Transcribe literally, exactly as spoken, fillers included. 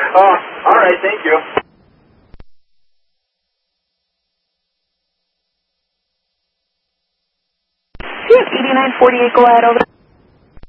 Oh, all right, thank you. Yes, eighty-nine forty-eight, go ahead, over.